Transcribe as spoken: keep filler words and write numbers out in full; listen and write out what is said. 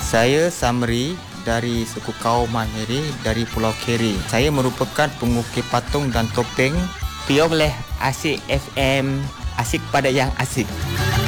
Saya Samri dari suku kaum Mahiri dari Pulau Keri. Saya merupakan pengukir patung dan topeng. Pion oleh Asik F M, asik pada yang asik.